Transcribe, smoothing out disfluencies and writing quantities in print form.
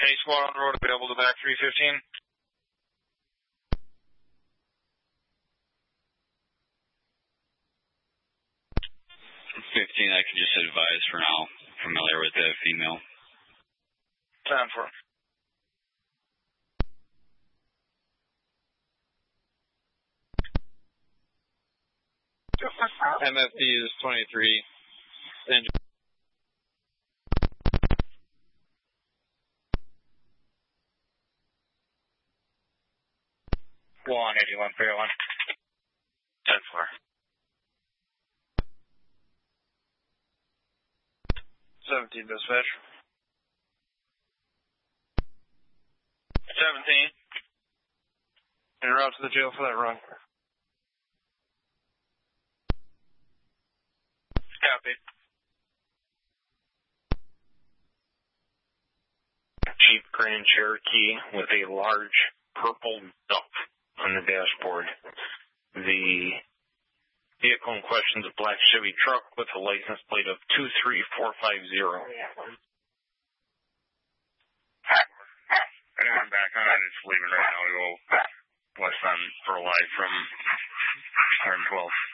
Any squad on the road available to back 315? 15, I can just advise for now. Familiar with the female. 10-4. MFD is 23. Engine. 181, 301. 10-4. 17 dispatch. 17. En route to the jail for that run. Copy. Jeep Grand Cherokee with a large purple dump on the dashboard. The vehicle in question is a black Chevy truck with a license plate of 23450. I'm back on it. It's leaving right now. We go west on for live from 112.